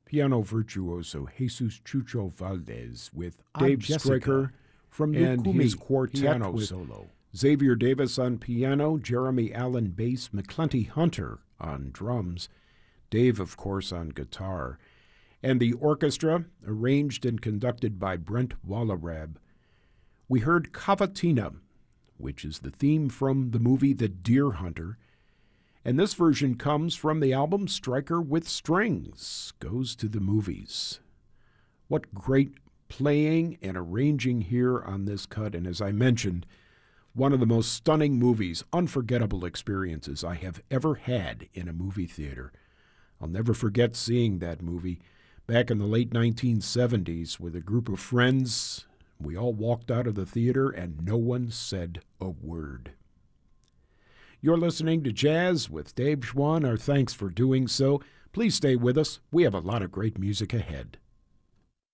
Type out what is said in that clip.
piano virtuoso Jesus Chucho Valdez with I'm Dave Jessica Stryker from and his Lukumi piano with solo. Xavier Davis on piano, Jeremy Allen bass, McClenty Hunter on drums, Dave, of course, on guitar, and the orchestra, arranged and conducted by Brent Wallerab. We heard Cavatina, which is the theme from the movie The Deer Hunter, and this version comes from the album Stryker with Strings, Goes to the Movies. What great playing and arranging here on this cut, and as I mentioned, one of the most stunning movies, unforgettable experiences I have ever had in a movie theater. I'll never forget seeing that movie back in the late 1970s with a group of friends. We all walked out of the theater and no one said a word. You're listening to Jazz with Dave Schwann. Our thanks for doing so. Please stay with us. We have a lot of great music ahead.